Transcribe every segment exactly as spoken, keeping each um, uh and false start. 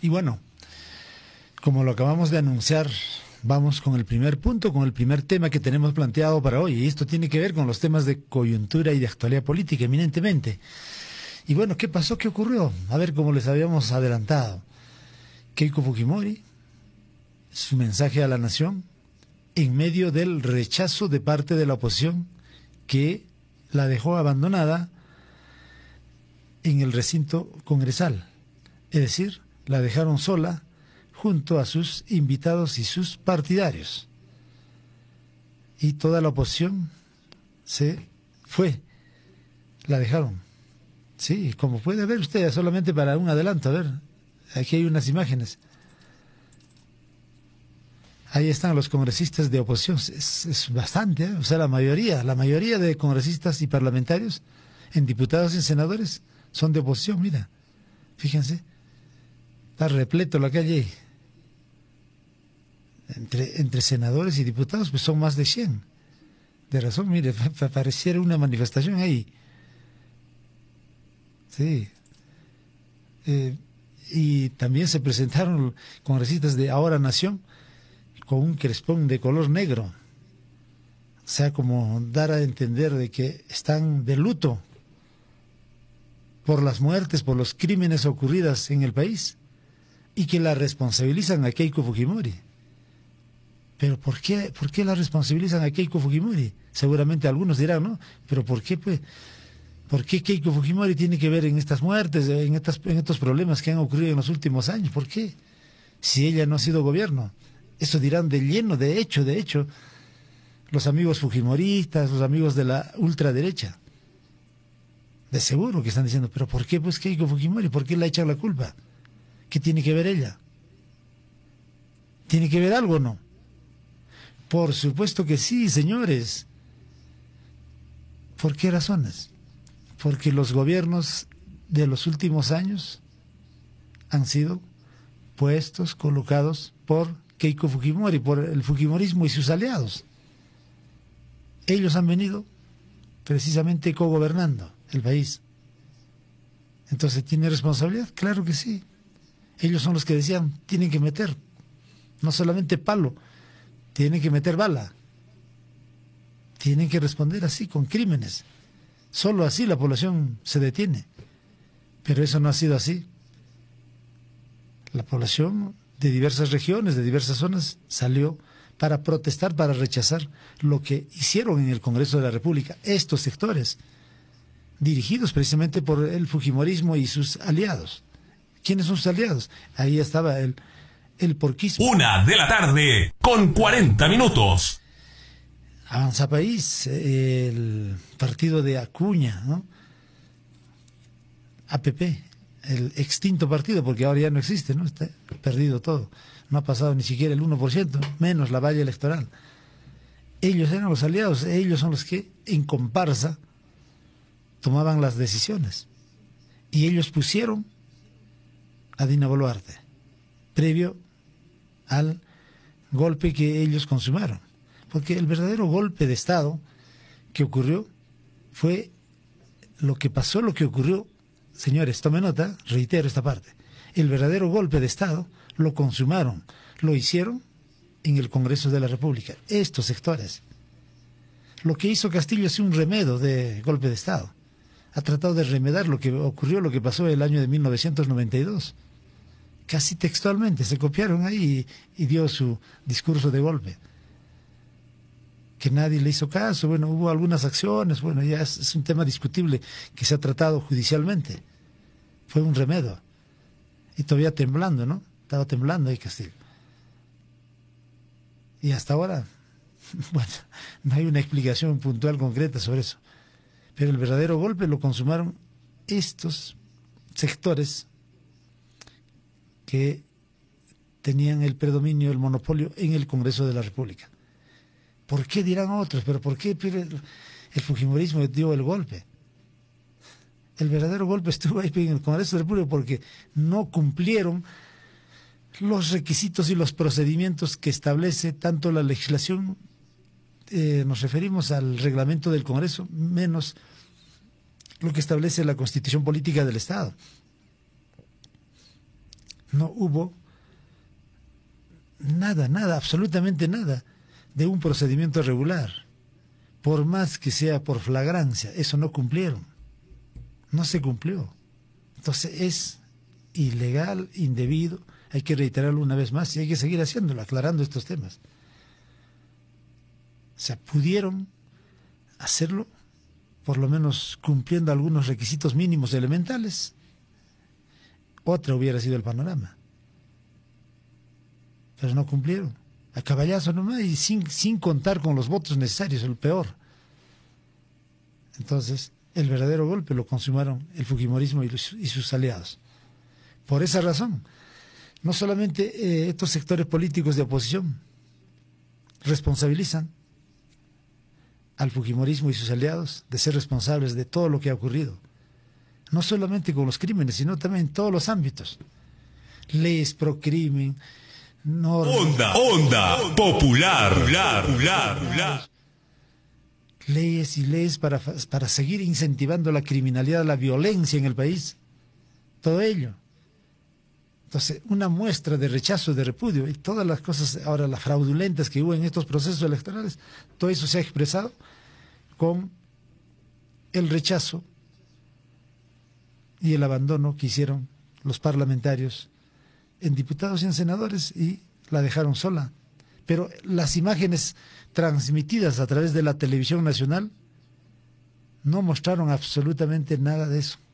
Y bueno, como lo acabamos de anunciar, vamos con el primer punto, con el primer tema que tenemos planteado para hoy. Y esto tiene que ver con los temas de coyuntura y de actualidad política, eminentemente. Y bueno, ¿qué pasó? ¿Qué ocurrió? A ver, como les habíamos adelantado. Keiko Fujimori, su mensaje a la nación, en medio del rechazo de parte de la oposición que la dejó abandonada en el recinto congresal. Es decir, la dejaron sola junto a sus invitados y sus partidarios. Y toda la oposición se fue, la dejaron. Sí, como puede ver usted, solamente para un adelanto, a ver, aquí hay unas imágenes. Ahí están los congresistas de oposición, es, es bastante, ¿eh? O sea, la mayoría, la mayoría de congresistas y parlamentarios, en diputados y en senadores, son de oposición, mira, fíjense, está repleto la calle. Entre, entre senadores y diputados, pues son más de cien. De razón, mire, pareciera una manifestación ahí. Sí. Eh, y también se presentaron congresistas de Ahora Nación con un crespón de color negro. O sea, como dar a entender de que están de luto por las muertes, por los crímenes ocurridos en el país y que la responsabilizan a Keiko Fujimori. Pero ¿por qué, por qué la responsabilizan a Keiko Fujimori? Seguramente algunos dirán, ¿no? Pero ¿por qué, pues? ¿Por qué Keiko Fujimori tiene que ver en estas muertes, en, estas, en estos problemas que han ocurrido en los últimos años? ¿Por qué? Si ella no ha sido gobierno. Eso dirán de lleno, de hecho, de hecho, los amigos fujimoristas, los amigos de la ultraderecha. De seguro que están diciendo, ¿pero por qué pues Keiko Fujimori? ¿Por qué le echan la culpa? ¿Qué tiene que ver ella? ¿Tiene que ver algo o no? Por supuesto que sí, señores. ¿Por qué razones? Porque los gobiernos de los últimos años han sido puestos, colocados por Keiko Fujimori, por el fujimorismo y sus aliados. Ellos han venido precisamente cogobernando el país. Entonces, ¿tiene responsabilidad? Claro que sí. Ellos son los que decían, tienen que meter, no solamente palo, tienen que meter bala. Tienen que responder así, con crímenes. Solo así la población se detiene. Pero eso no ha sido así. La población de diversas regiones, de diversas zonas, salió para protestar, para rechazar lo que hicieron en el Congreso de la República estos sectores, dirigidos precisamente por el fujimorismo y sus aliados. ¿Quiénes son sus aliados? Ahí estaba el, el porquismo. Una de la tarde, con cuarenta minutos. Avanza País, el partido de Acuña, ¿no? A P P, el extinto partido, porque ahora ya no existe, ¿no? Está perdido todo. No ha pasado ni siquiera el uno por ciento, menos la valla electoral. Ellos eran los aliados, ellos son los que en comparsa tomaban las decisiones. Y ellos pusieron a Dina Boluarte, previo al golpe que ellos consumaron. Porque el verdadero golpe de Estado que ocurrió fue lo que pasó, lo que ocurrió. Señores, tomen nota, reitero esta parte. El verdadero golpe de Estado lo consumaron, lo hicieron en el Congreso de la República, estos sectores. Lo que hizo Castillo es un remedio de golpe de Estado. Ha tratado de remedar lo que ocurrió, lo que pasó el año de mil novecientos noventa y dos. Casi textualmente, se copiaron ahí y, y dio su discurso de golpe. Que nadie le hizo caso, bueno, hubo algunas acciones, bueno, ya es, es un tema discutible que se ha tratado judicialmente. Fue un remedio. Y todavía temblando, ¿no? Estaba temblando ahí Castillo. Y hasta ahora, bueno, no hay una explicación puntual, concreta sobre eso. Pero el verdadero golpe lo consumaron estos sectores que tenían el predominio, el monopolio en el Congreso de la República. ¿Por qué dirán otros? ¿Pero por qué el fujimorismo dio el golpe? El verdadero golpe estuvo ahí en el Congreso de la República porque no cumplieron los requisitos y los procedimientos que establece tanto la legislación, eh, nos referimos al reglamento del Congreso, menos lo que establece la Constitución Política del Estado. no hubo nada, nada, absolutamente nada de un procedimiento regular. Por más que sea por flagrancia, eso no cumplieron. No se cumplió. Entonces es ilegal, indebido. Hay que reiterarlo una vez más y hay que seguir haciéndolo, aclarando estos temas. O sea, pudieron hacerlo, por lo menos cumpliendo algunos requisitos mínimos elementales. Otra hubiera sido el panorama. Pero no cumplieron. A caballazo nomás y sin, sin contar con los votos necesarios, el peor. Entonces, el verdadero golpe lo consumaron el fujimorismo y, los, y sus aliados. Por esa razón, no solamente eh, estos sectores políticos de oposición responsabilizan al fujimorismo y sus aliados de ser responsables de todo lo que ha ocurrido. No solamente con los crímenes, sino también en todos los ámbitos. Leyes pro crimen, normas... Onda, onda, popular, popular, popular, popular. Leyes y leyes para, para seguir incentivando la criminalidad, la violencia en el país. Todo ello. Entonces, una muestra de rechazo, de repudio, y todas las cosas, ahora las fraudulentas que hubo en estos procesos electorales, todo eso se ha expresado con el rechazo y el abandono que hicieron los parlamentarios en diputados y en senadores, y la dejaron sola. Pero las imágenes transmitidas a través de la televisión nacional no mostraron absolutamente nada de eso.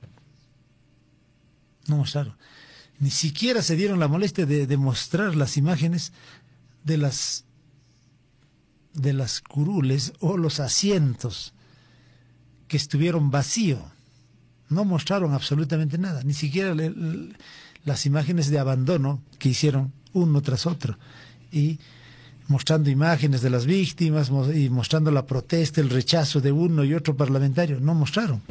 No mostraron. Ni siquiera se dieron la molestia de, de mostrar las imágenes de las de las curules o los asientos que estuvieron vacíos. No mostraron absolutamente nada, ni siquiera le, le, las imágenes de abandono que hicieron uno tras otro, y mostrando imágenes de las víctimas y mostrando la protesta, el rechazo de uno y otro parlamentario. No mostraron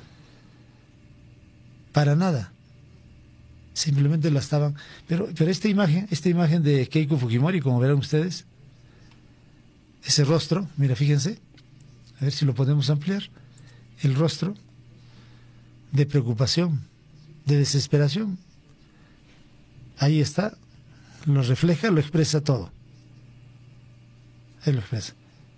para nada. Simplemente la estaban, pero, pero esta imagen, esta imagen de Keiko Fujimori, como verán ustedes, ese rostro, mira, fíjense, a ver si lo podemos ampliar, el rostro de preocupación, de desesperación, ahí está, lo refleja, lo expresa todo, ahí lo expresa.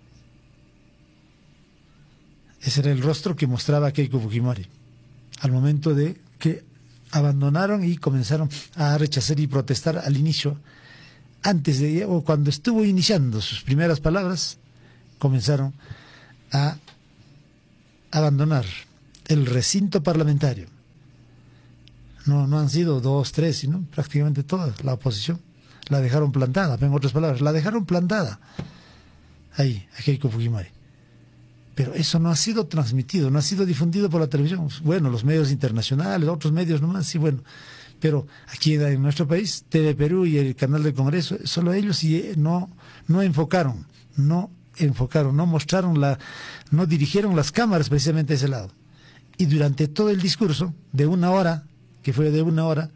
Ese era el rostro que mostraba Keiko Fujimori al momento de que abandonaron y comenzaron a rechazar y protestar al inicio, antes de, o cuando estuvo iniciando sus primeras palabras, comenzaron a abandonar el recinto parlamentario. No, no han sido dos, tres, sino prácticamente toda la oposición. La dejaron plantada, en otras palabras, la dejaron plantada ahí, a Keiko Fujimori. Pero eso no ha sido transmitido, no ha sido difundido por la televisión. Bueno, los medios internacionales, otros medios nomás, sí, bueno. Pero aquí en nuestro país, T V Perú y el canal del Congreso, solo ellos sí no, no enfocaron, no enfocaron, no mostraron, la, no dirigieron las cámaras precisamente a ese lado. Y durante todo el discurso, de una hora, que fue de una hora,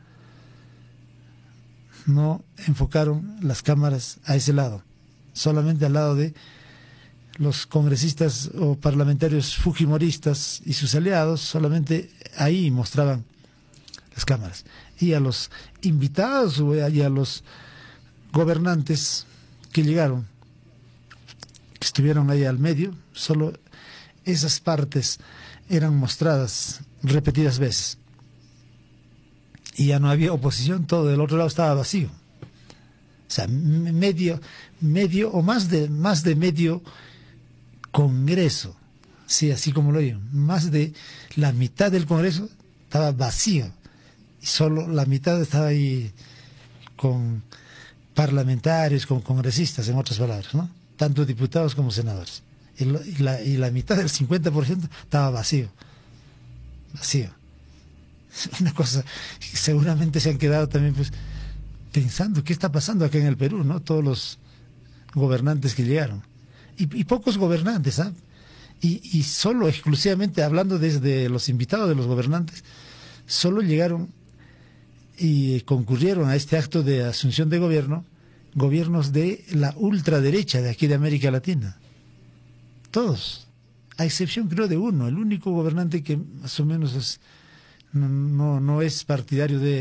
no enfocaron las cámaras a ese lado, solamente al lado de los congresistas o parlamentarios fujimoristas y sus aliados, solamente ahí mostraban las cámaras. Y a los invitados y a los gobernantes que llegaron, que estuvieron ahí al medio, solo esas partes eran mostradas repetidas veces. Y ya no había oposición, todo del otro lado estaba vacío. O sea, medio, medio o más de, más de medio Congreso, sí, así como lo digo, más de la mitad del Congreso estaba vacío y solo la mitad estaba ahí con parlamentarios, con congresistas, en otras palabras, ¿no? Tanto diputados como senadores. Y, lo, y, la, y la mitad del cincuenta por ciento estaba vacío, vacío. Una cosa, seguramente se han quedado también pues pensando qué está pasando acá en el Perú, ¿no? Todos los gobernantes que llegaron. Y, y pocos gobernantes, ¿ah? Y, y solo exclusivamente hablando desde los invitados de los gobernantes, solo llegaron y concurrieron a este acto de asunción de gobierno gobiernos de la ultraderecha de aquí de América Latina. Todos, a excepción creo de uno, el único gobernante que más o menos es, no, no, no es partidario de,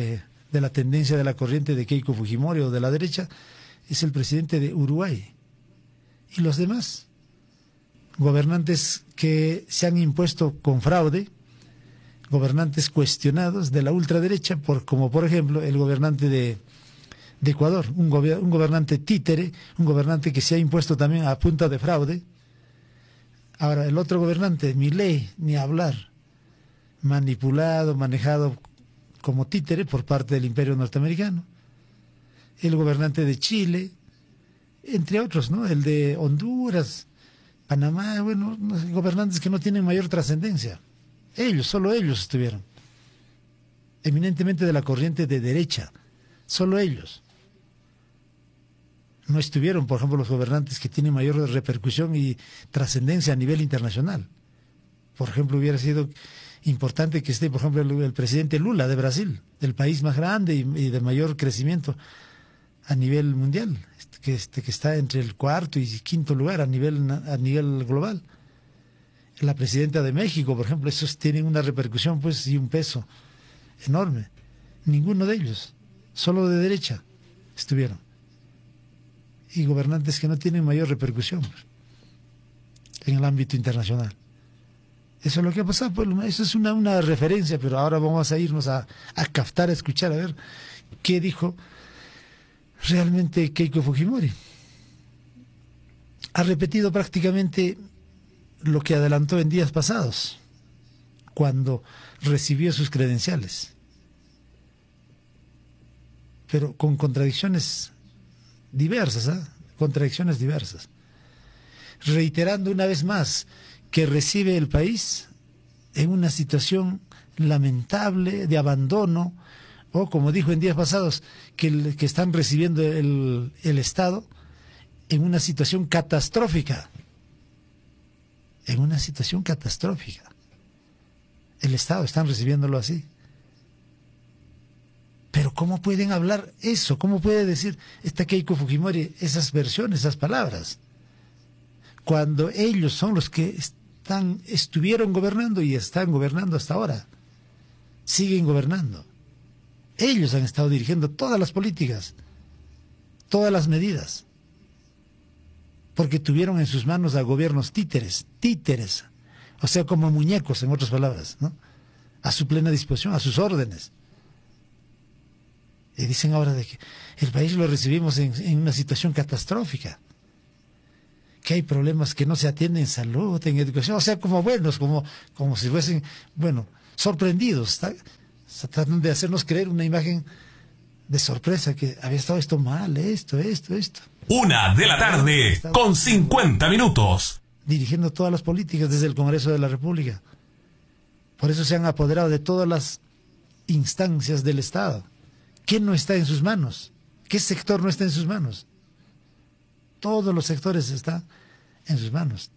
de la tendencia de la corriente de Keiko Fujimori o de la derecha, es el presidente de Uruguay. Y los demás, gobernantes que se han impuesto con fraude, gobernantes cuestionados de la ultraderecha, por, como por ejemplo el gobernante de, de Ecuador, un, gober, un gobernante títere, un gobernante que se ha impuesto también a punta de fraude. Ahora, el otro gobernante, Milei, ni hablar, manipulado, manejado como títere por parte del imperio norteamericano. El gobernante de Chile, entre otros, ¿no? El de Honduras, Panamá, bueno, gobernantes que no tienen mayor trascendencia. Ellos, solo ellos estuvieron. Eminentemente de la corriente de derecha, solo ellos. No estuvieron, por ejemplo, los gobernantes que tienen mayor repercusión y trascendencia a nivel internacional. Por ejemplo, hubiera sido importante que esté, por ejemplo, el, el presidente Lula de Brasil, del país más grande y, y de mayor crecimiento a nivel mundial, que, este, que está entre el cuarto y quinto lugar a nivel, a nivel global. La presidenta de México, por ejemplo, esos tienen una repercusión pues y un peso enorme. Ninguno de ellos, solo de derecha estuvieron. Y gobernantes que no tienen mayor repercusión en el ámbito internacional. Eso es lo que ha pasado, pues, eso es una, una referencia, pero ahora vamos a irnos a, a captar, a escuchar, a ver qué dijo realmente Keiko Fujimori. Ha repetido prácticamente lo que adelantó en días pasados, cuando recibió sus credenciales, pero con contradicciones diversas, ¿eh? contradicciones diversas, reiterando una vez más que recibe el país en una situación lamentable de abandono, o como dijo en días pasados, que, el, que están recibiendo el, el Estado en una situación catastrófica. En una situación catastrófica. El Estado están recibiéndolo así. Pero ¿cómo pueden hablar eso? ¿Cómo puede decir esta Keiko Fujimori esas versiones, esas palabras? Cuando ellos son los que están, estuvieron gobernando y están gobernando hasta ahora. Siguen gobernando. Ellos han estado dirigiendo todas las políticas, todas las medidas. Porque tuvieron en sus manos a gobiernos títeres, títeres, o sea, como muñecos, en otras palabras, ¿no? A su plena disposición, a sus órdenes. Y dicen ahora de que el país lo recibimos en, en una situación catastrófica, que hay problemas que no se atienden en salud, en educación, o sea, como buenos, como, como si fuesen, bueno, sorprendidos, está, está tratando de hacernos creer una imagen de sorpresa, que había estado esto mal, esto, esto, esto. Una de la tarde, con cincuenta minutos. Dirigiendo todas las políticas desde el Congreso de la República. Por eso se han apoderado de todas las instancias del Estado. ¿Quién no está en sus manos? ¿Qué sector no está en sus manos? Todos los sectores están en sus manos.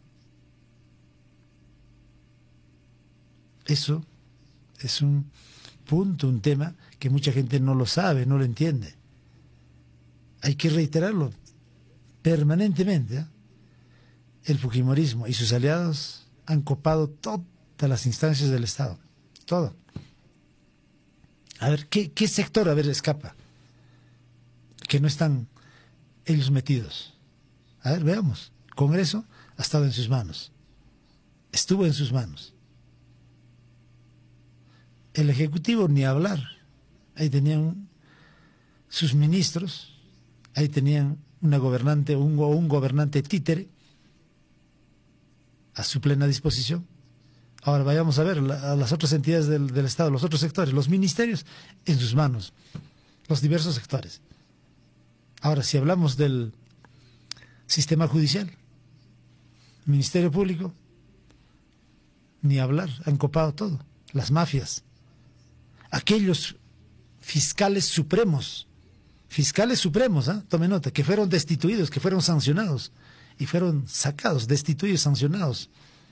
Eso es un punto, un tema que mucha gente no lo sabe, no lo entiende. Hay que reiterarlo permanentemente, ¿eh? El fujimorismo y sus aliados han copado todas las instancias del Estado, todo. A ver, ¿qué, qué sector, a ver, escapa? Que no están ellos metidos. A ver, veamos. Congreso ha estado en sus manos. Estuvo en sus manos. El Ejecutivo, ni hablar. Ahí tenían sus ministros, ahí tenían una gobernante, un, un gobernante títere a su plena disposición. Ahora vayamos a ver la, a las otras entidades del, del Estado, los otros sectores, los ministerios en sus manos, los diversos sectores. Ahora, si hablamos del sistema judicial, Ministerio Público, ni hablar, han copado todo, las mafias, aquellos fiscales supremos, fiscales supremos, ¿eh? Tome nota, que fueron destituidos, que fueron sancionados, y fueron sacados, destituidos, sancionados,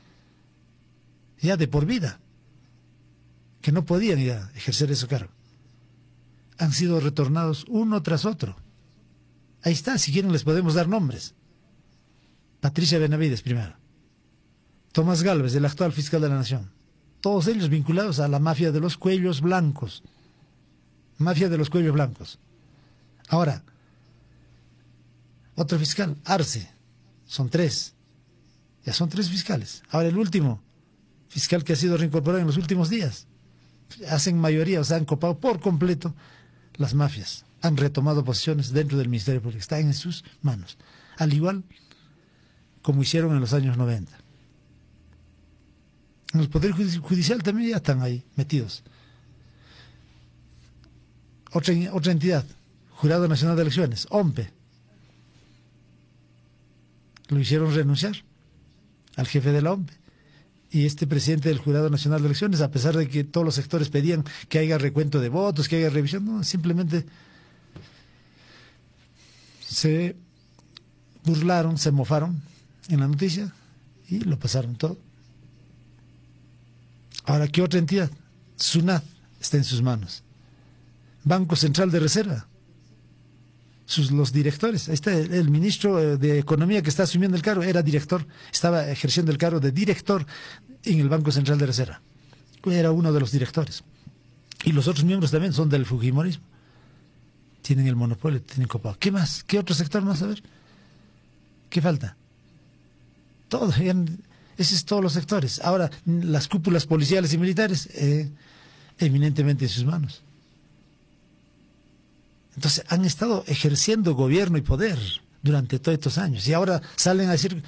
ya de por vida, que no podían ya ejercer ese cargo. Han sido retornados uno tras otro. Ahí está, si quieren les podemos dar nombres. Patricia Benavides primero, Tomás Gálvez, el actual fiscal de la Nación, todos ellos vinculados a la mafia de los cuellos blancos, mafia de los cuellos blancos. Ahora, otro fiscal, Arce, son tres. Ya son tres fiscales. Ahora el último, fiscal que ha sido reincorporado en los últimos días. Hacen mayoría, o sea, han copado por completo las mafias. Han retomado posiciones dentro del Ministerio Público. Está en sus manos. Al igual como hicieron en los años noventa. En el Poder Judicial también ya están ahí metidos. Otra, otra entidad, Jurado Nacional de Elecciones, O M P E. Lo hicieron renunciar al jefe de la O M P E. Y este presidente del Jurado Nacional de Elecciones, a pesar de que todos los sectores pedían que haya recuento de votos, que haya revisión, no, simplemente se burlaron, se mofaron en la noticia y lo pasaron todo. Ahora, ¿qué otra entidad? SUNAT está en sus manos. Banco Central de Reserva. Sus, los directores. Ahí está el, el ministro de Economía que está asumiendo el cargo. Era director, estaba ejerciendo el cargo de director en el Banco Central de Reserva. Era uno de los directores. Y los otros miembros también son del fujimorismo. Tienen el monopolio, tienen copado. ¿Qué más? ¿Qué otro sector más? A ver. ¿Qué falta? Todo. Ese es todos los sectores. Ahora, las cúpulas policiales y militares, eh, eminentemente en sus manos. Entonces, han estado ejerciendo gobierno y poder durante todos estos años. Y ahora salen a decir,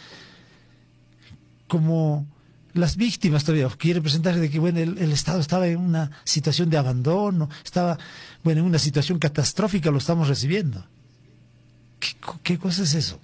como las víctimas todavía, quieren presentarse de que bueno, el, el Estado estaba en una situación de abandono, estaba bueno, en una situación catastrófica, lo estamos recibiendo. ¿Qué, qué cosa es eso?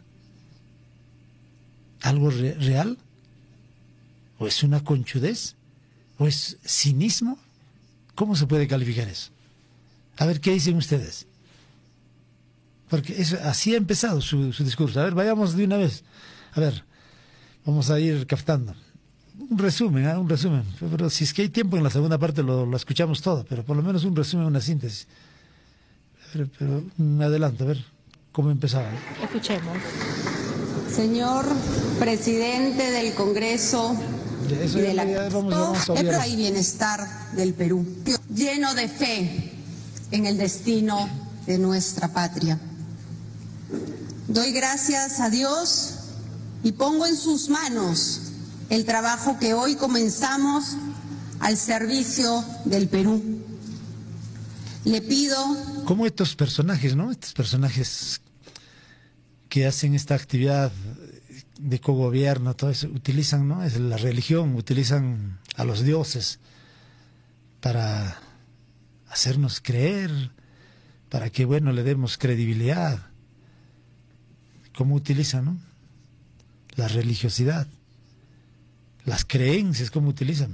¿Algo re, real? ¿O es una conchudez? ¿O es cinismo? ¿Cómo se puede calificar eso? A ver, ¿qué dicen ustedes? Porque eso, así ha empezado su, su discurso. A ver, vayamos de una vez. A ver, vamos a ir captando. Un resumen, ¿eh? un resumen. Pero si es que hay tiempo en la segunda parte lo, lo escuchamos todo, pero por lo menos un resumen, una síntesis. Pero, pero me adelanto, a ver cómo empezaba. Escuchemos. Señor presidente del Congreso Eso y de la ya, vamos, vamos a Paz y Bienestar del Perú, lleno de fe en el destino de nuestra patria. Doy gracias a Dios y pongo en sus manos el trabajo que hoy comenzamos al servicio del Perú. Le pido... Como estos personajes, ¿no? Estos personajes que hacen esta actividad de cogobierno, todo eso, utilizan, ¿no? Es la religión, utilizan a los dioses para hacernos creer, para que, bueno, le demos credibilidad. ¿Cómo utilizan, no? La religiosidad, las creencias, ¿cómo utilizan?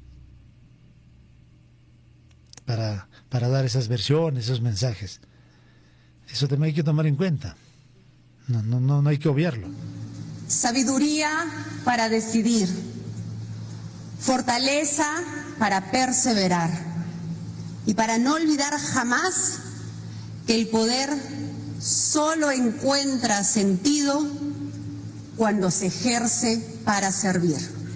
Para, para dar esas versiones, esos mensajes. Eso también hay que tomar en cuenta. No, no, no, no hay que obviarlo. Sabiduría para decidir, fortaleza para perseverar y para no olvidar jamás que el poder solo encuentra sentido cuando se ejerce para servir.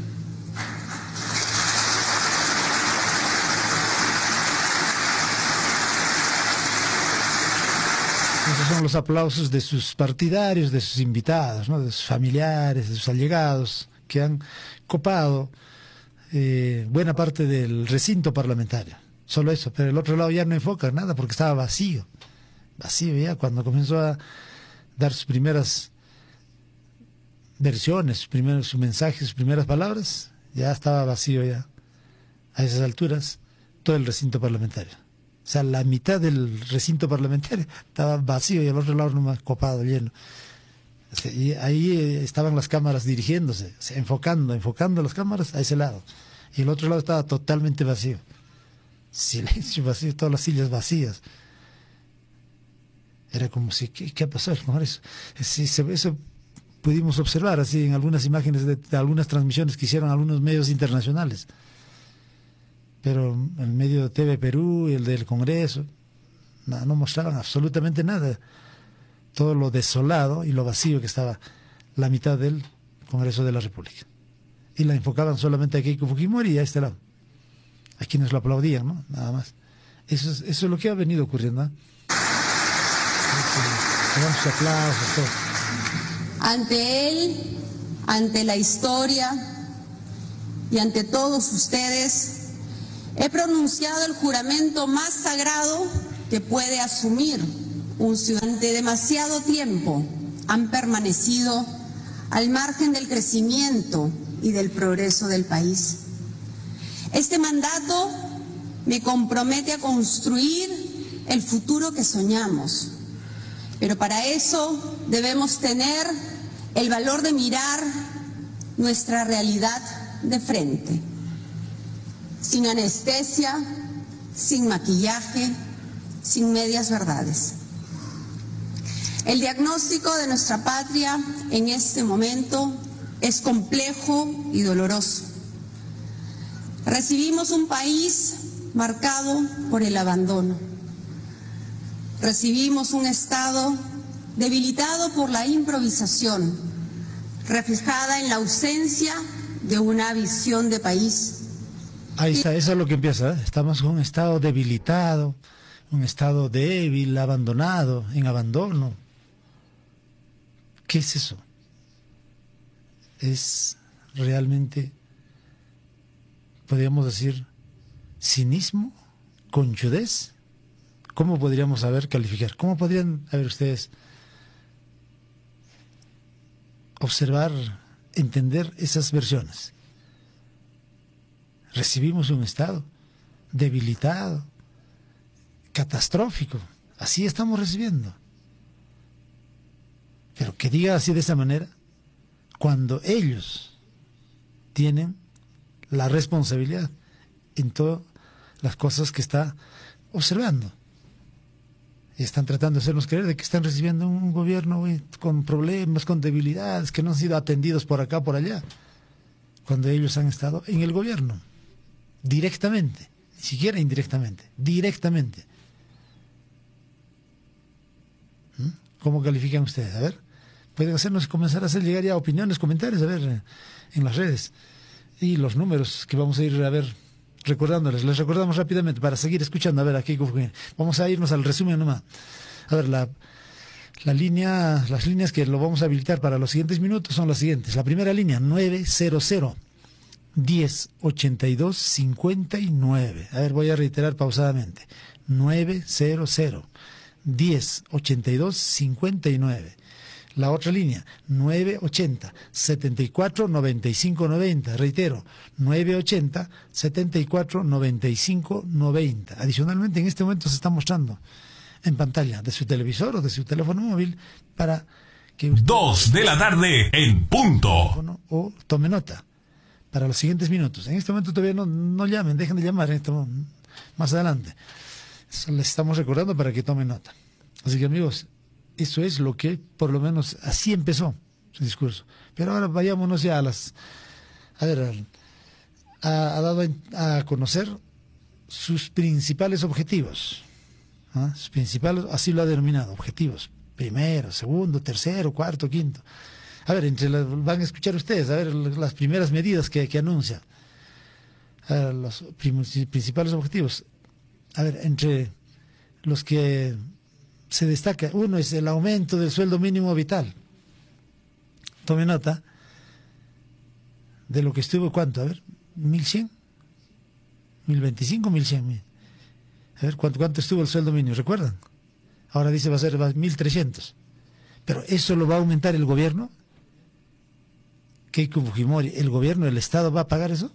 Esos son los aplausos de sus partidarios, de sus invitados, ¿no? De sus familiares, de sus allegados, que han copado eh, buena parte del recinto parlamentario. Solo eso, pero el otro lado ya no enfoca nada porque estaba vacío. Vacío ya, cuando comenzó a dar sus primeras versiones, sus primeros sus mensajes, sus primeras palabras, ya estaba vacío ya. A esas alturas, todo el recinto parlamentario. O sea, la mitad del recinto parlamentario estaba vacío y el otro lado nomás copado, lleno. O sea, y ahí estaban las cámaras dirigiéndose, o sea, enfocando, enfocando las cámaras a ese lado. Y el otro lado estaba totalmente vacío. Silencio vacío, todas las sillas vacías. Era como si, ¿qué, qué ha pasado con eso? Sí, se, eso pudimos observar así en algunas imágenes de, de algunas transmisiones que hicieron algunos medios internacionales. Pero el medio de T V Perú y el del Congreso no, no mostraban absolutamente nada. Todo lo desolado y lo vacío que estaba la mitad del Congreso de la República. Y la enfocaban solamente a Keiko Fujimori y a este lado. A quienes lo aplaudían, ¿no? Nada más. Eso es, eso es lo que ha venido ocurriendo, ¿eh? Damos sus aplausos, todo. Ante él, ante la historia y ante todos ustedes, he pronunciado el juramento más sagrado que puede asumir un ciudadano. Durante demasiado tiempo han permanecido al margen del crecimiento y del progreso del país. Este mandato me compromete a construir el futuro que soñamos, pero para eso debemos tener el valor de mirar nuestra realidad de frente, sin anestesia, sin maquillaje, sin medias verdades. El diagnóstico de nuestra patria en este momento es complejo y doloroso. Recibimos un país marcado por el abandono. Recibimos un Estado debilitado por la improvisación, reflejada en la ausencia de una visión de país. Ahí está, eso es lo que empieza, ¿eh? Estamos con un Estado debilitado, un Estado débil, abandonado, en abandono. ¿Qué es eso? Es realmente, podríamos decir, cinismo, conchudez. ¿Cómo podríamos saber calificar? ¿Cómo podrían, a ver ustedes, observar, entender esas versiones? Recibimos un Estado debilitado, catastrófico. Así estamos recibiendo. Pero que diga así de esa manera, cuando ellos tienen la responsabilidad en todas las cosas que está observando. Y están tratando de hacernos creer de que están recibiendo un gobierno con problemas, con debilidades, que no han sido atendidos por acá, por allá, cuando ellos han estado en el gobierno, directamente, ni siquiera indirectamente, directamente. ¿Mm? ¿Cómo califican ustedes? A ver, pueden hacernos comenzar a hacer llegar ya opiniones, comentarios, a ver, en las redes. Y los números que vamos a ir a ver recordándoles, les recordamos rápidamente para seguir escuchando. A ver, aquí vamos a irnos al resumen nomás. A ver, la, la línea, las líneas que lo vamos a habilitar para los siguientes minutos son las siguientes. La primera línea, nueve cero cero, diez, ochenta y dos, cincuenta y nueve. A ver, voy a reiterar pausadamente. nueve cero cero, diez, ochenta y dos, cincuenta y nueve. La otra línea, nueve ochenta, setenta y cuatro, noventa y cinco, noventa. Reitero, nueve ochenta, setenta y cuatro, noventa y cinco, noventa. Adicionalmente, en este momento se está mostrando en pantalla de su televisor o de su teléfono móvil para que usted... Dos de la tarde en punto. O tome nota para los siguientes minutos. En este momento todavía no, no llamen, dejen de llamar en este momento, más adelante. Eso les estamos recordando para que tomen nota. Así que, amigos, eso es lo que, por lo menos, así empezó su discurso. Pero ahora vayámonos ya a las... A ver, ha, ha dado a conocer sus principales objetivos. ¿Ah? Sus principales, así lo ha denominado, objetivos. Primero, segundo, tercero, cuarto, quinto. A ver, entre las, van a escuchar ustedes, a ver, las primeras medidas que, que anuncia. A ver, los principales objetivos. A ver, entre los que... se destaca, uno es el aumento del sueldo mínimo vital. Tome nota de lo que estuvo, ¿cuánto? A ver, mil cien, mil veinticinco, mil cien. A ver, ¿cuánto, cuánto estuvo el sueldo mínimo? ¿Recuerdan? Ahora dice va a ser mil trescientos. Pero eso lo va a aumentar el gobierno. Keiko Fujimori, ¿el gobierno, el Estado va a pagar eso?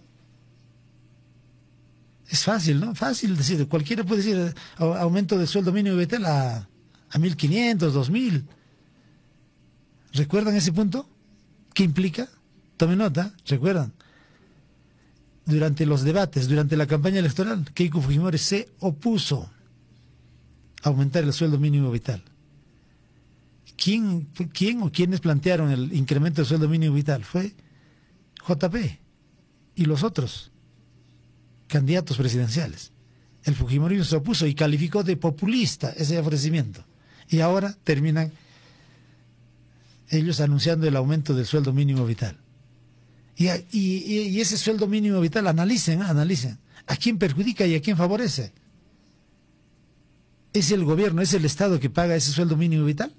Es fácil, ¿no? Fácil decir, cualquiera puede decir aumento del sueldo mínimo vital a a mil quinientos, dos mil. ¿Recuerdan ese punto? ¿Qué implica? Tomen nota, ¿recuerdan? Durante los debates, durante la campaña electoral, Keiko Fujimori se opuso a aumentar el sueldo mínimo vital. ¿Quién, quién o quiénes plantearon el incremento del sueldo mínimo vital? Fue J P y los otros candidatos presidenciales. El fujimorismo se opuso y calificó de populista ese ofrecimiento. Y ahora terminan ellos anunciando el aumento del sueldo mínimo vital. Y, y, y ese sueldo mínimo vital, analicen, analicen. ¿A quién perjudica y a quién favorece? ¿Es el gobierno, es el Estado que paga ese sueldo mínimo vital?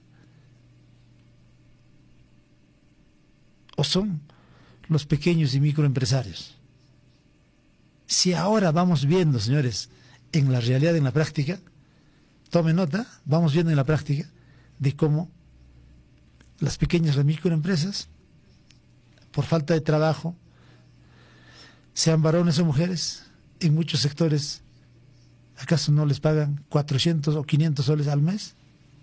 ¿O son los pequeños y microempresarios? Si ahora vamos viendo, señores, en la realidad, en la práctica, tome nota, vamos viendo en la práctica de cómo las pequeñas y microempresas, por falta de trabajo, sean varones o mujeres, en muchos sectores, ¿acaso no les pagan cuatrocientos o quinientos soles al mes?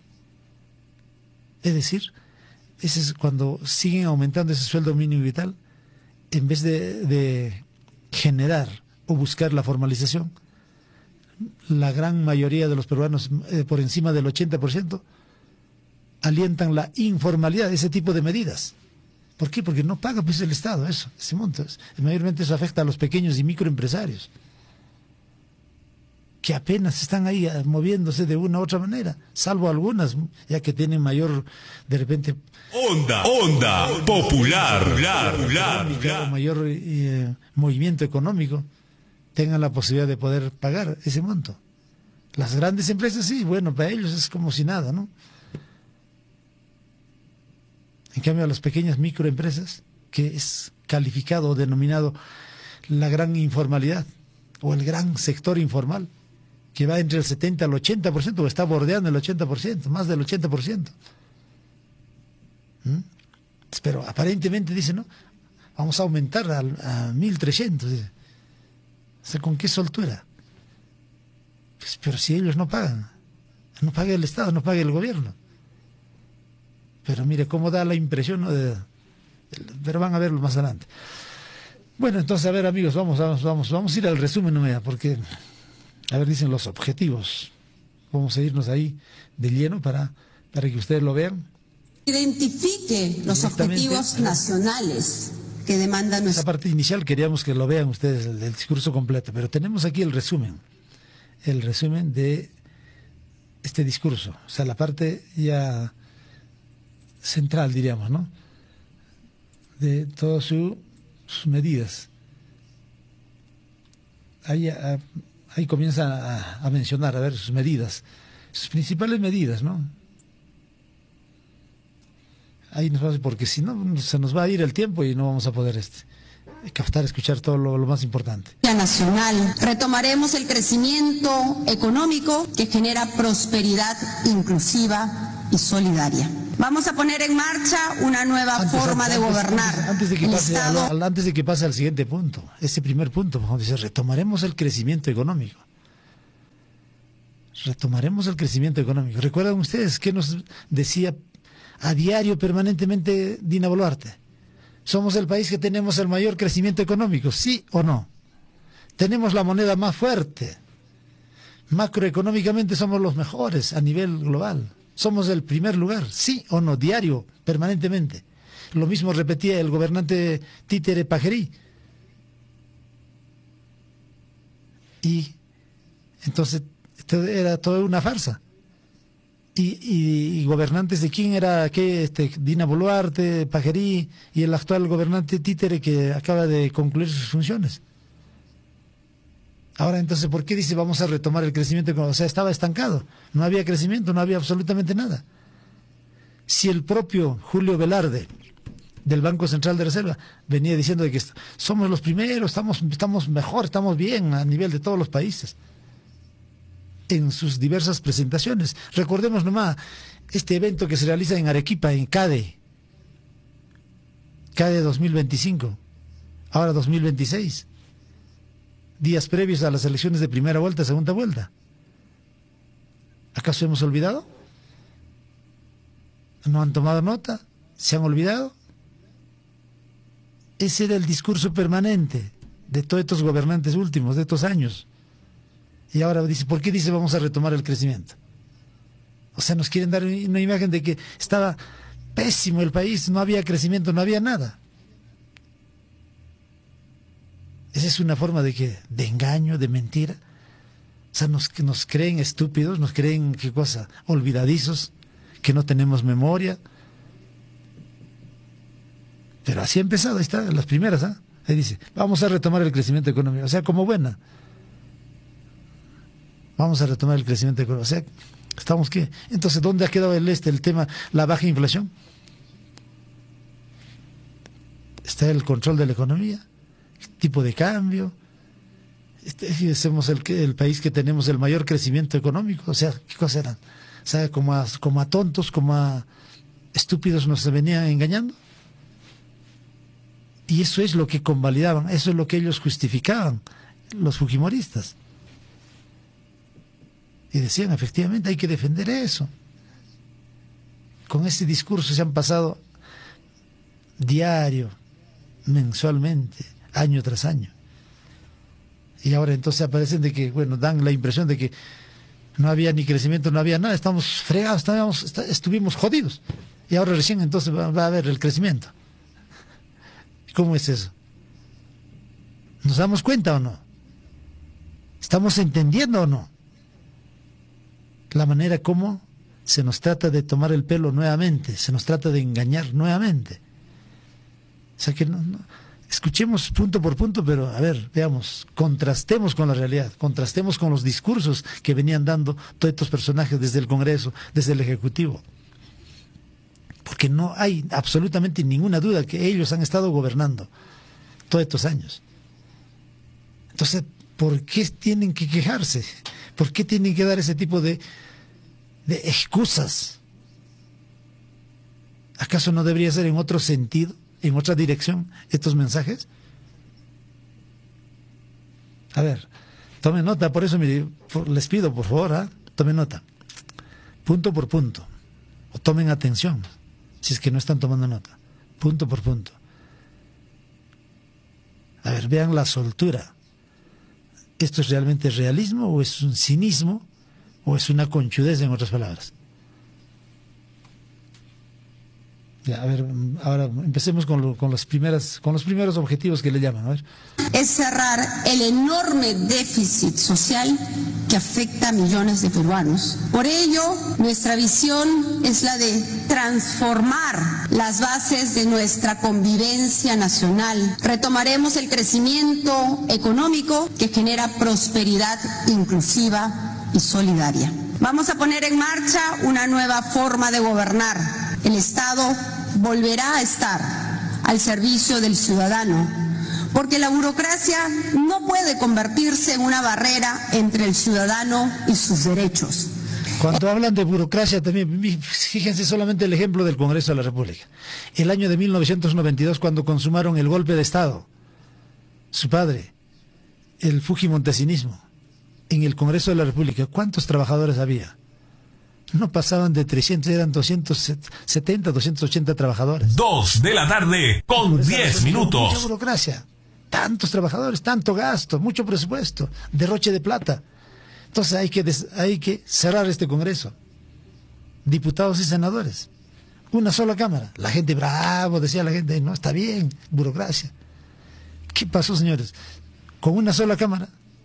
Es decir, ese es cuando siguen aumentando ese sueldo mínimo vital, en vez de, de generar o buscar la formalización, la gran mayoría de los peruanos, eh, por encima del ochenta por ciento, alientan la informalidad, ese tipo de medidas. ¿Por qué? Porque no paga pues el Estado eso, ese monto. Mayormente eso afecta a los pequeños y microempresarios, que apenas están ahí moviéndose de una u otra manera, salvo algunas, ya que tienen mayor, de repente... Onda, onda, popular, popular, popular, mayor eh, movimiento económico, tengan la posibilidad de poder pagar ese monto. Las grandes empresas sí, bueno, para ellos es como si nada, ¿no? En cambio, a las pequeñas microempresas, que es calificado o denominado la gran informalidad, o el gran sector informal, que va entre el setenta al ochenta por ciento, o está bordeando el ochenta por ciento, más del ochenta por ciento. ¿Mm? Pero aparentemente dice, ¿no? Vamos a aumentar a, a mil trescientos. Dice. O sea, ¿con qué soltura? Pues, pero si ellos no pagan, no paga el Estado, no paga el gobierno. Pero mire cómo da la impresión, ¿no? De, de, pero van a verlo más adelante. Bueno, entonces, a ver, amigos, vamos, vamos, vamos, vamos a ir al resumen, no me da, porque, a ver, dicen los objetivos. Vamos a irnos ahí de lleno para, para que ustedes lo vean. Identifique los objetivos nacionales que demandan nuestra... Esa parte inicial queríamos que lo vean ustedes, el, el discurso completo, pero tenemos aquí el resumen, el resumen de este discurso, o sea, la parte ya central, diríamos, ¿no? De todas su, sus medidas. Ahí, a, ahí comienza a, a mencionar, a ver, sus medidas, sus principales medidas, ¿no? Ahí nos vamos, porque si no, se nos va a ir el tiempo y no vamos a poder este, captar, escuchar todo lo, lo más importante. Nacional. Retomaremos el crecimiento económico que genera prosperidad inclusiva y solidaria. Vamos a poner en marcha una nueva antes, forma antes, de gobernar. Antes, antes, de que pase, Estado... al, antes de que pase al siguiente punto, ese primer punto, como dice, retomaremos el crecimiento económico. Retomaremos el crecimiento económico. ¿Recuerdan ustedes qué nos decía a diario, permanentemente, Dina Boluarte? ¿Somos el país que tenemos el mayor crecimiento económico? ¿Sí o no? Tenemos la moneda más fuerte. Macroeconómicamente somos los mejores a nivel global. ¿Somos el primer lugar? ¿Sí o no? Diario, permanentemente. Lo mismo repetía el gobernante títere Pajerí. Y entonces era toda una farsa. Y, y, y gobernantes de quién era, ¿qué? Este, Dina Boluarte, Pajerí y el actual gobernante títere que acaba de concluir sus funciones. Ahora entonces, ¿por qué dice vamos a retomar el crecimiento? O sea, estaba estancado, no había crecimiento, no había absolutamente nada. Si el propio Julio Velarde, del Banco Central de Reserva, venía diciendo de que somos los primeros, estamos, estamos mejor, estamos bien a nivel de todos los países, en sus diversas presentaciones. Recordemos nomás este evento que se realiza en Arequipa, en CADE, CADE dos mil veinticinco, ahora dos mil veintiséis. Días previos a las elecciones de primera vuelta, segunda vuelta. ¿Acaso hemos olvidado? ¿No han tomado nota? ¿Se han olvidado? Ese era el discurso permanente de todos estos gobernantes últimos, de estos años. Y ahora dice, ¿por qué dice vamos a retomar el crecimiento? O sea, nos quieren dar una imagen de que estaba pésimo el país, no había crecimiento, no había nada. Esa es una forma de que de engaño, de mentira. O sea, nos, nos creen estúpidos, nos creen, ¿qué cosa? Olvidadizos, que no tenemos memoria. Pero así ha empezado, ahí está, las primeras, ¿ah? ¿eh? Ahí dice, vamos a retomar el crecimiento económico, o sea, como buena. vamos a retomar el crecimiento económico. O sea, ¿estamos qué? Entonces, ¿dónde ha quedado el este, el tema, la baja inflación? Está el control de la economía, el tipo de cambio. Este, somos el, el país que tenemos el mayor crecimiento económico. O sea, ¿qué cosas eran? O sea, como a, como a tontos, como a estúpidos nos venían engañando. Y eso es lo que convalidaban, eso es lo que ellos justificaban, los fujimoristas. Y decían, efectivamente, hay que defender eso. Con ese discurso se han pasado diario, mensualmente, año tras año. Y ahora entonces aparecen de que, bueno, dan la impresión de que no había ni crecimiento, no había nada, estamos fregados, estábamos, estuvimos jodidos. Y ahora recién entonces va, va a haber el crecimiento. ¿Cómo es eso? ¿Nos damos cuenta o no? ¿Estamos entendiendo o no? La manera como se nos trata de tomar el pelo nuevamente, se nos trata de engañar nuevamente. O sea que no, no, escuchemos punto por punto, pero a ver, veamos, contrastemos con la realidad, contrastemos con los discursos que venían dando todos estos personajes desde el Congreso, desde el Ejecutivo. Porque no hay absolutamente ninguna duda que ellos han estado gobernando todos estos años. Entonces, ¿por qué tienen que quejarse? ¿Por qué tienen que dar ese tipo de, de excusas? ¿Acaso no debería ser en otro sentido, en otra dirección, estos mensajes? A ver, tomen nota, por eso mire, les pido, por favor, ¿eh? Tomen nota, punto por punto, o tomen atención, si es que no están tomando nota, punto por punto. A ver, vean la soltura. ¿Esto es realmente realismo o es un cinismo o es una conchudez, en otras palabras? Ya, a ver, ahora empecemos con, lo, con, las primeras, con los primeros objetivos que le llaman. A ver. Es cerrar el enorme déficit social que afecta a millones de peruanos. Por ello, nuestra visión es la de transformar las bases de nuestra convivencia nacional. Retomaremos el crecimiento económico que genera prosperidad inclusiva y solidaria. Vamos a poner en marcha una nueva forma de gobernar. El Estado volverá a estar al servicio del ciudadano, porque la burocracia no puede convertirse en una barrera entre el ciudadano y sus derechos. Cuando hablan de burocracia también, fíjense solamente el ejemplo del Congreso de la República. El año de mil novecientos noventa y dos, cuando consumaron el golpe de Estado, su padre, el fujimontesinismo, en el Congreso de la República, ¿cuántos trabajadores había? No pasaban de trescientos, eran doscientos setenta, doscientos ochenta trabajadores. Dos de la tarde con diez minutos. Mucha burocracia, tantos trabajadores, tanto gasto, mucho presupuesto, derroche de plata. Entonces hay que, des, hay que cerrar este Congreso. Diputados y senadores. Una sola cámara. La gente bravo, decía la gente, no, está bien, burocracia. ¿Qué pasó, señores? Con una sola cámara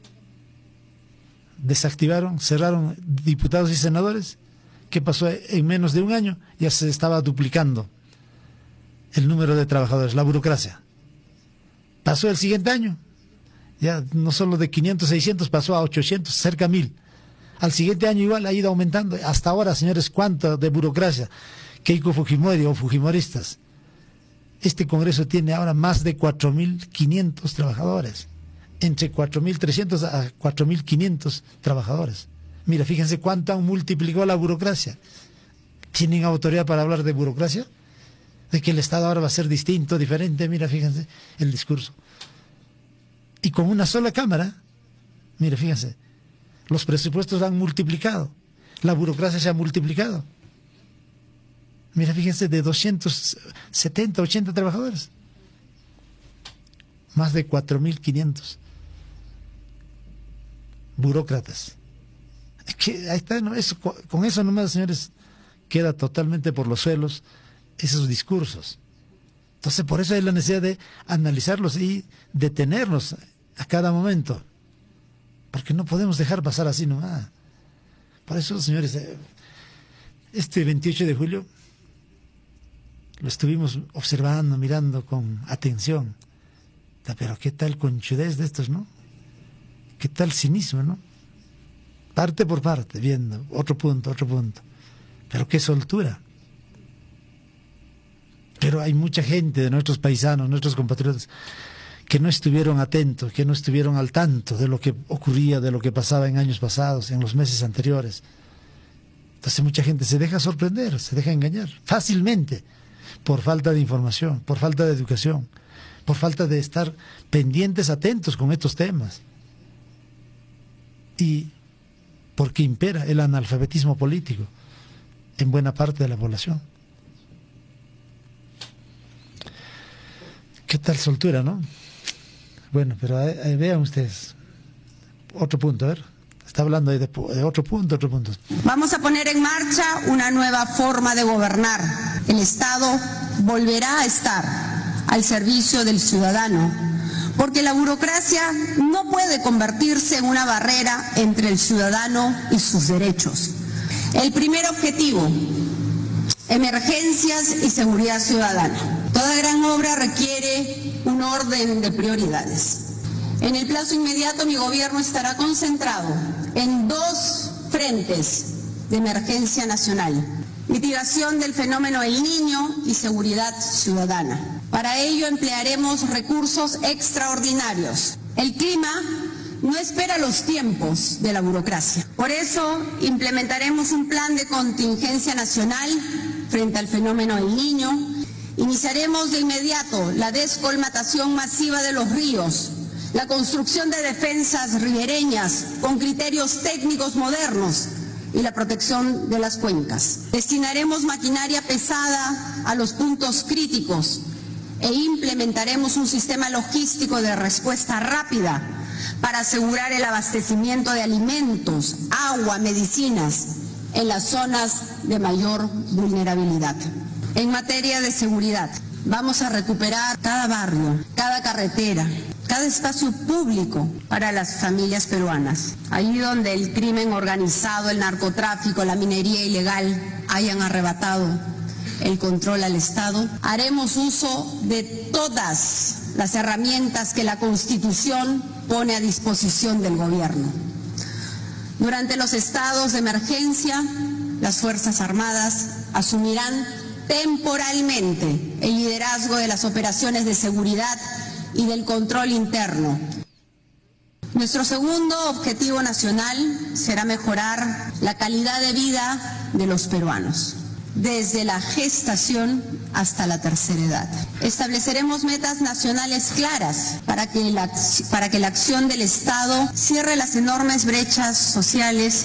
desactivaron, cerraron diputados y senadores. ¿Qué pasó? En menos de un año ya se estaba duplicando el número de trabajadores, la burocracia. Pasó el siguiente año, ya no solo de quinientos, seiscientos, pasó a ochocientos, cerca a mil. Al siguiente año igual ha ido aumentando. Hasta ahora, señores, ¿cuánto de burocracia? Keiko Fujimori o fujimoristas. Este Congreso tiene ahora más de cuatro mil quinientos trabajadores. Entre cuatro mil trescientos a cuatro mil quinientos trabajadores. Mira, fíjense cuánto han multiplicado la burocracia. ¿Tienen autoridad para hablar de burocracia? De que el Estado ahora va a ser distinto, diferente. Mira, fíjense el discurso. Y con una sola cámara, mira, fíjense, los presupuestos han multiplicado. La burocracia se ha multiplicado. Mira, fíjense, de doscientos setenta, ochenta trabajadores. Más de cuatro mil quinientos burócratas. Que ahí está, ¿no? Eso, con eso nomás, señores, queda totalmente por los suelos esos discursos. Entonces, por eso hay la necesidad de analizarlos y detenernos a cada momento, porque no podemos dejar pasar así nomás. Por eso, señores, este veintiocho de julio lo estuvimos observando, mirando con atención. Pero qué tal conchudez de estos, ¿no? Qué tal cinismo, ¿no? parte por parte, viendo otro punto, otro punto. Pero qué soltura. Pero hay mucha gente de nuestros paisanos, nuestros compatriotas, que no estuvieron atentos, que no estuvieron al tanto de lo que ocurría, de lo que pasaba en años pasados, en los meses anteriores. Entonces mucha gente se deja sorprender, se deja engañar fácilmente, por falta de información, por falta de educación, por falta de estar pendientes, atentos con estos temas. Y porque impera el analfabetismo político en buena parte de la población. ¿Qué tal soltura, no? Bueno, pero ahí, ahí vean ustedes. Otro punto, a ver. Está hablando ahí de, de otro punto, otro punto. Vamos a poner en marcha una nueva forma de gobernar. El Estado volverá a estar al servicio del ciudadano, porque la burocracia no puede convertirse en una barrera entre el ciudadano y sus derechos. El primer objetivo, emergencias y seguridad ciudadana. Toda gran obra requiere un orden de prioridades. En el plazo inmediato mi gobierno estará concentrado en dos frentes de emergencia nacional: mitigación del fenómeno El Niño y seguridad ciudadana. Para ello emplearemos recursos extraordinarios. El clima no espera los tiempos de la burocracia. Por eso implementaremos un plan de contingencia nacional frente al fenómeno El Niño. Iniciaremos de inmediato la descolmatación masiva de los ríos, la construcción de defensas ribereñas con criterios técnicos modernos y la protección de las cuencas. Destinaremos maquinaria pesada a los puntos críticos e implementaremos un sistema logístico de respuesta rápida para asegurar el abastecimiento de alimentos, agua, medicinas en las zonas de mayor vulnerabilidad. En materia de seguridad, vamos a recuperar cada barrio, cada carretera, cada espacio público para las familias peruanas. Allí donde el crimen organizado, el narcotráfico, la minería ilegal hayan arrebatado el control al Estado, haremos uso de todas las herramientas que la Constitución pone a disposición del gobierno. Durante los estados de emergencia, las Fuerzas Armadas asumirán temporalmente el liderazgo de las operaciones de seguridad y del control interno. Nuestro segundo objetivo nacional será mejorar la calidad de vida de los peruanos, desde la gestación hasta la tercera edad. Estableceremos metas nacionales claras para que la, para que la acción del Estado cierre las enormes brechas sociales